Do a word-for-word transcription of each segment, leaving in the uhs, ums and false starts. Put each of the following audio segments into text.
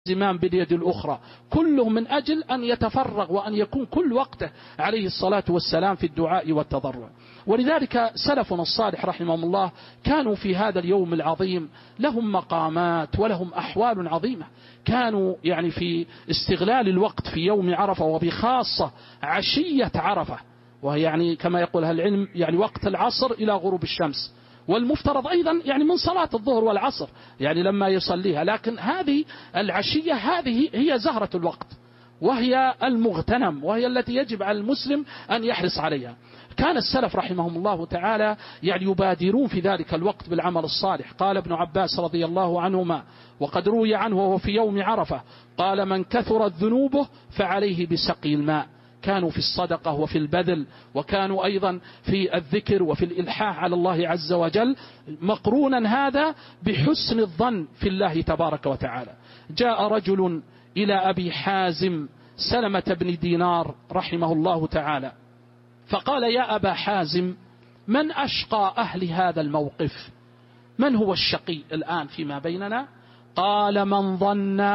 زمام باليد الأخرى، كله من أجل أن يتفرغ وأن يكون كل وقته عليه الصلاة والسلام في الدعاء والتضرع. ولذلك سلفنا الصالح رحمهم الله كانوا في هذا اليوم العظيم لهم مقامات ولهم أحوال عظيمة، كانوا يعني في استغلال الوقت في يوم عرفة وبخاصة عشية عرفة، وهي يعني كما يقول أهل العلم يعني وقت العصر إلى غروب الشمس، والمفترض أيضا يعني من صلاة الظهر والعصر يعني لما يصليها، لكن هذه العشية هذه هي زهرة الوقت وهي المغتنم وهي التي يجب على المسلم أن يحرص عليها. كان السلف رحمهم الله تعالى يعني يبادرون في ذلك الوقت بالعمل الصالح. قال ابن عباس رضي الله عنهما وقد روي عنه وهو في يوم عرفة قال: من كثرت ذنوبه فعليه بسقي الماء. كانوا في الصدقة وفي البذل، وكانوا أيضا في الذكر وفي الإلحاح على الله عز وجل، مقرونا هذا بحسن الظن في الله تبارك وتعالى. جاء رجل إلى أبي حازم سلمة بن دينار رحمه الله تعالى فقال: يا أبا حازم، من أشقى أهل هذا الموقف؟ من هو الشقي الآن فيما بيننا؟ قال: من ظن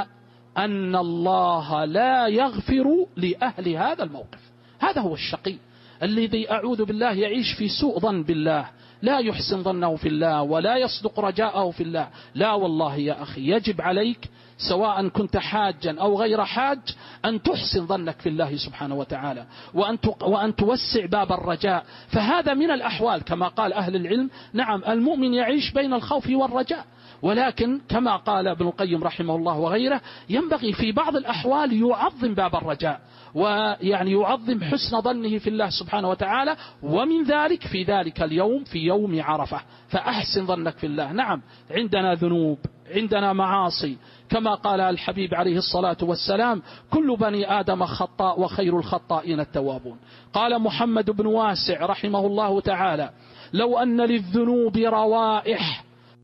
أن الله لا يغفر لأهل هذا الموقف. هذا هو الشقي الذي أعوذ بالله يعيش في سوء ظن بالله، لا يحسن ظنه في الله ولا يصدق رجاءه في الله. لا والله يا أخي، يجب عليك سواء كنت حاجا أو غير حاج أن تحسن ظنك في الله سبحانه وتعالى، وأن وأن توسع باب الرجاء. فهذا من الأحوال كما قال أهل العلم. نعم، المؤمن يعيش بين الخوف والرجاء، ولكن كما قال ابن القيم رحمه الله وغيره ينبغي في بعض الأحوال يعظم باب الرجاء، ويعني يعظم حسن ظنه في الله سبحانه وتعالى. ومن ذلك في ذلك اليوم في يوم عرفة، فأحسن ظنك في الله. نعم، عندنا ذنوب، عندنا معاصي، كما قال الحبيب عليه الصلاة والسلام: كل بني آدم خطاء وخير الخطائين التوابون. قال محمد بن واسع رحمه الله تعالى: لو أن للذنوب روائح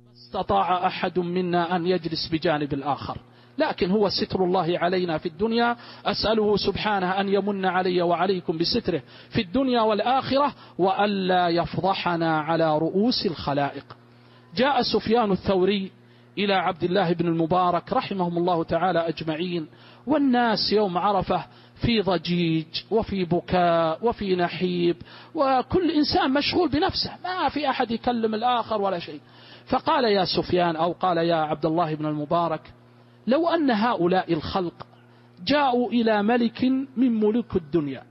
استطاع أحد منا أن يجلس بجانب الآخر، لكن هو ستر الله علينا في الدنيا. أسأله سبحانه أن يمن علي وعليكم بستره في الدنيا والآخرة، وألا يفضحنا على رؤوس الخلائق. جاء سفيان الثوري إلى عبد الله بن المبارك رحمهم الله تعالى أجمعين، والناس يوم عرفة في ضجيج وفي بكاء وفي نحيب، وكل إنسان مشغول بنفسه، ما في أحد يكلم الآخر ولا شيء. فقال: يا سفيان، أو قال يا عبد الله بن المبارك، لو أن هؤلاء الخلق جاءوا إلى ملك من ملوك الدنيا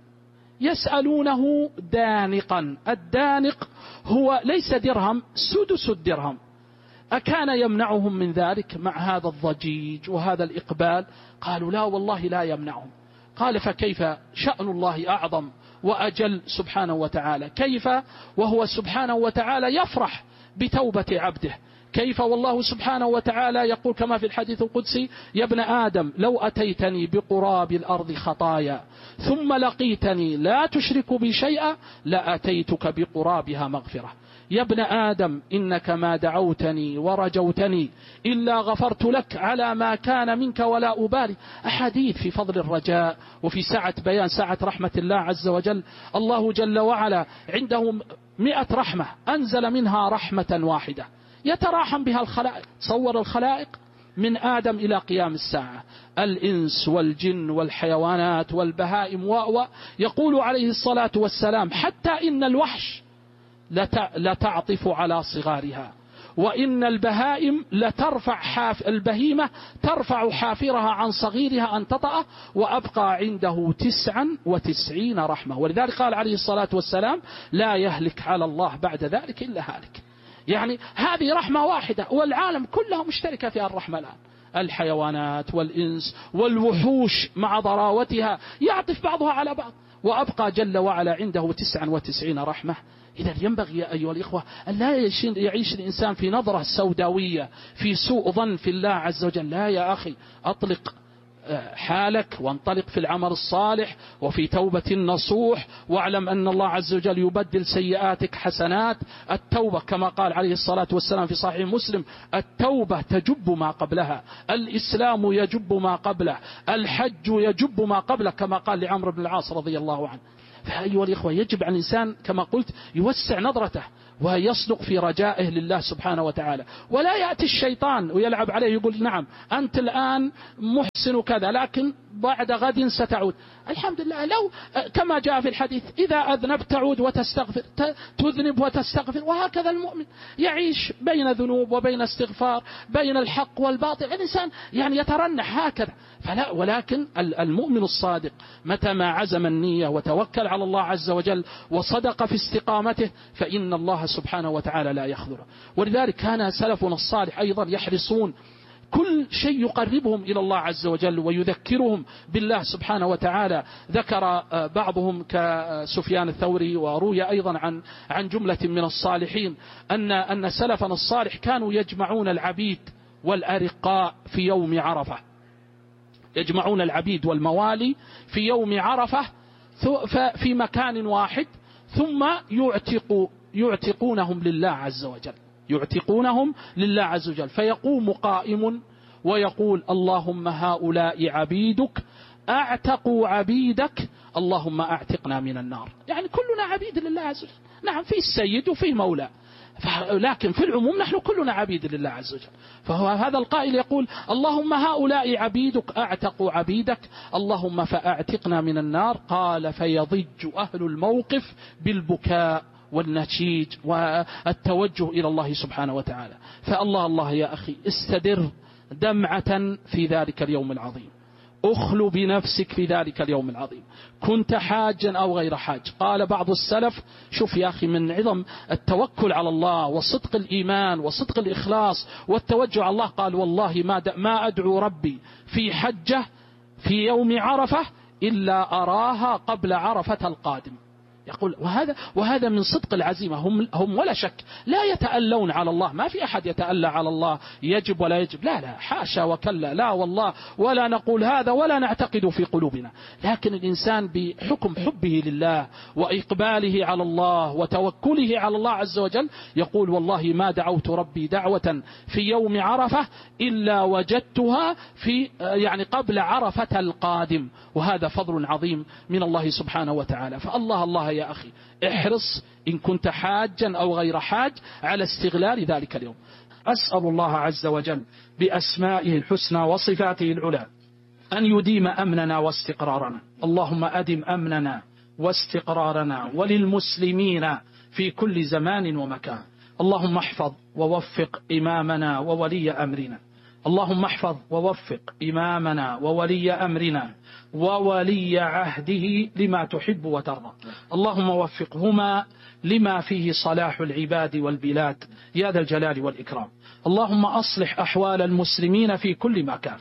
يسألونه دانقا، الدانق هو ليس درهم، سدس الدرهم، أكان يمنعهم من ذلك مع هذا الضجيج وهذا الإقبال؟ قالوا: لا والله لا يمنعهم. قال: فكيف؟ شأن الله أعظم وأجل سبحانه وتعالى. كيف وهو سبحانه وتعالى يفرح بتوبة عبده؟ كيف والله سبحانه وتعالى يقول كما في الحديث القدسي: يا ابن آدم لو أتيتني بقراب الأرض خطايا ثم لقيتني لا تشرك بي شيئا لأتيتك بقرابها مغفرة. يا ابن آدم إنك ما دعوتني ورجوتني إلا غفرت لك على ما كان منك ولا أبالي. أحاديث في فضل الرجاء وفي سعة بيان سعة رحمة الله عز وجل. الله جل وعلا عنده مئة رحمة أنزل منها رحمة واحدة يتراحم بها الخلائق. تصور الخلائق من آدم إلى قيام الساعة، الإنس والجن والحيوانات والبهائم، و يقول عليه الصلاة والسلام: حتى إن الوحش لتعطف على صغارها، وإن البهائم لترفع حاف البهيمة ترفع حافرها عن صغيرها أن تطأ، وأبقى عنده تسعا وتسعين رحمة. ولذلك قال عليه الصلاة والسلام: لا يهلك على الله بعد ذلك إلا هالك. يعني هذه رحمة واحدة والعالم كلها مشتركة في الرحمة الآن. الحيوانات والإنس والوحوش مع ضراوتها يعطف بعضها على بعض، وأبقى جل وعلا عنده تسعا وتسعين رحمة. إذا ينبغي يا أيها الإخوة أن لا يعيش الإنسان في نظرة سوداوية في سوء ظن في الله عز وجل. لا يا أخي، أطلق حالك وانطلق في العمل الصالح وفي توبة نصوح، واعلم أن الله عز وجل يبدل سيئاتك حسنات. التوبة كما قال عليه الصلاة والسلام في صحيح مسلم: التوبة تجب ما قبلها، الإسلام يجب ما قبله، الحج يجب ما قبله، كما قال لعمرو بن العاص رضي الله عنه. فأيها الإخوة يجب على الإنسان كما قلت يوسع نظرته ويصدق في رجائه لله سبحانه وتعالى، ولا يأتي الشيطان ويلعب عليه يقول نعم أنت الآن محسن كذا لكن بعد غد ستعود. الحمد لله، لو كما جاء في الحديث إذا أذنبت تعود وتستغفر، تذنب وتستغفر، وهكذا المؤمن يعيش بين ذنوب وبين استغفار، بين الحق والباطل، الإنسان يعني يترنح هكذا. فلا، ولكن المؤمن الصادق متى ما عزم النية وتوكل على الله عز وجل وصدق في استقامته فإن الله سبحانه وتعالى لا يخذله. ولذلك كان سلفنا الصالح أيضا يحرصون كل شيء يقربهم إلى الله عز وجل ويذكرهم بالله سبحانه وتعالى. ذكر بعضهم كسفيان الثوري، وروي أيضا عن عن جملة من الصالحين أن أن سلفنا الصالح كانوا يجمعون العبيد والأرقاء في يوم عرفة، يجمعون العبيد والموالي في يوم عرفة في مكان واحد، ثم يعتق يعتقونهم لله عز وجل، يعتقونهم لله عز وجل. فيقوم قائم ويقول اللهم هؤلاء عبيدك أعتقوا عبيدك اللهم أعتقنا من النار. يعني كلنا عبيد لله عز وجل، نعم في السيد وفي مولى، لكن في العموم نحن كلنا عبيد لله عز وجل. فهو هذا القائل يقول اللهم هؤلاء عبيدك أعتقوا عبيدك اللهم فأعتقنا من النار. قال فيضج أهل الموقف بالبكاء والنشيج والتوجه إلى الله سبحانه وتعالى. فالله الله يا أخي استدر دمعة في ذلك اليوم العظيم، أخلو بنفسك في ذلك اليوم العظيم، كنت حاجا أو غير حاج. قال بعض السلف، شوف يا أخي من عظم التوكل على الله وصدق الإيمان وصدق الإخلاص والتوجه على الله، قال والله ما ما أدعو ربي في حجة في يوم عرفة إلا أراها قبل عرفة القادم. يقول وهذا وهذا من صدق العزيمة. هم هم ولا شك لا يتألون على الله، ما في أحد يتألى على الله يجب ولا يجب، لا لا حاشا وكلا، لا والله ولا نقول هذا ولا نعتقد في قلوبنا. لكن الإنسان بحكم حبه لله وإقباله على الله وتوكله على الله عز وجل يقول والله ما دعوت ربي دعوة في يوم عرفة إلا وجدتها في يعني قبل عرفة القادم. وهذا فضل عظيم من الله سبحانه وتعالى. فالله الله يا أخي احرص إن كنت حاجا أو غير حاج على استغلال ذلك اليوم. أسأل الله عز وجل بأسمائه الحسنى وصفاته العلى أن يديم أمننا واستقرارنا. اللهم أدم أمننا واستقرارنا وللمسلمين في كل زمان ومكان. اللهم احفظ ووفق إمامنا وولي أمرنا، اللهم احفظ ووفق إمامنا وولي أمرنا وولي عهده لما تحب وترضى. اللهم وفقهما لما فيه صلاح العباد والبلاد يا ذا الجلال والإكرام. اللهم أصلح أحوال المسلمين في كل مكان،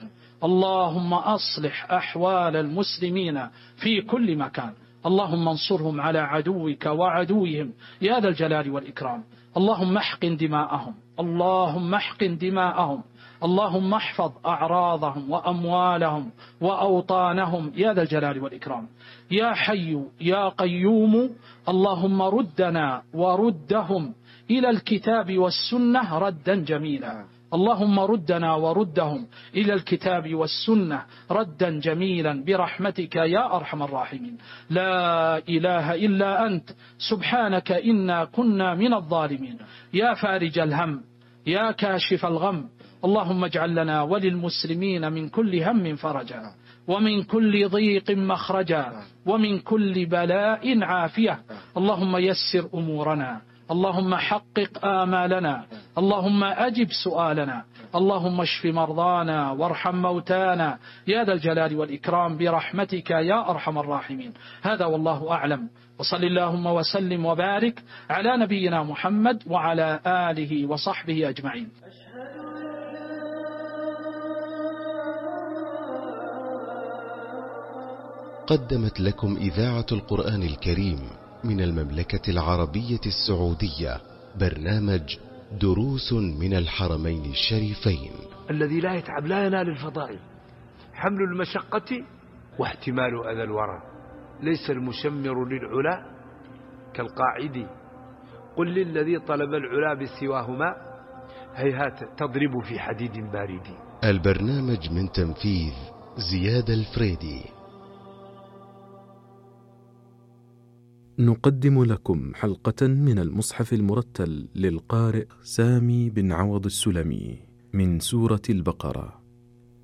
اللهم أصلح أحوال المسلمين في كل مكان. اللهم انصرهم على عدوك وعدوهم يا ذا الجلال والإكرام. اللهم احقن دماءهم، اللهم احقن دماءهم، اللهم احفظ أعراضهم وأموالهم وأوطانهم يا ذا الجلال والإكرام. يا حي يا قيوم اللهم ردنا وردهم إلى الكتاب والسنة ردا جميلا، اللهم ردنا وردهم إلى الكتاب والسنة ردا جميلا برحمتك يا أرحم الراحمين. لا إله إلا أنت سبحانك إنا كنا من الظالمين. يا فارج الهم يا كاشف الغم، اللهم اجعل لنا وللمسلمين من كل هم فرجا ومن كل ضيق مخرجا ومن كل بلاء عافية. اللهم يسر أمورنا، اللهم حقق آمالنا، اللهم أجب سؤالنا، اللهم اشف مرضانا وارحم موتانا يا ذا الجلال والإكرام برحمتك يا أرحم الراحمين. هذا والله أعلم، وصل اللهم وسلم وبارك على نبينا محمد وعلى آله وصحبه أجمعين. قدمت لكم إذاعة القرآن الكريم من المملكة العربية السعودية برنامج دروس من الحرمين الشريفين. الذي لا يتعب لا ينال الفضائل، حمل المشقة واحتمال أذى الورى. ليس المشمر للعلا كالقاعد، قل للذي طلب العلا بسواهما هيهات تضرب في حديد بارد. البرنامج من تنفيذ زياد الفريدي. نقدم لكم حلقة من المصحف المرتل للقارئ سامي بن عوض السلمي من سورة البقرة.